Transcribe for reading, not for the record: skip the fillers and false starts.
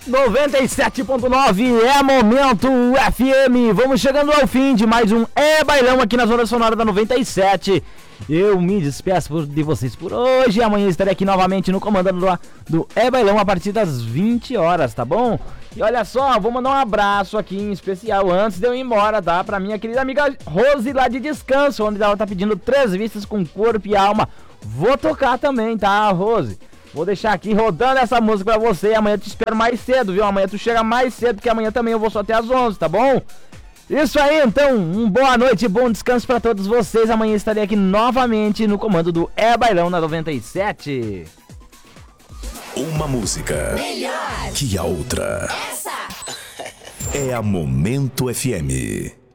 97.9 é Momento FM. Vamos chegando ao fim de mais um Bailão aqui na Zona Sonora da 97. Eu me despeço de vocês por hoje. Amanhã estarei aqui novamente no comando do Bailão a partir das 20 horas, tá bom? E olha só, vou mandar um abraço aqui em especial antes de eu ir embora, tá? Pra minha querida amiga Rose lá de Descanso, onde ela tá pedindo 3 vistas com corpo e alma. Vou tocar também, tá, Rose? Vou deixar aqui rodando essa música pra você. Amanhã eu te espero mais cedo, viu? Amanhã tu chega mais cedo, porque amanhã também eu vou só até às 11, tá bom? Isso aí, então, boa noite, bom descanso pra todos vocês. Amanhã estarei aqui novamente no comando do Bailão na 97. Uma música melhor que a outra. Essa é a Momento FM.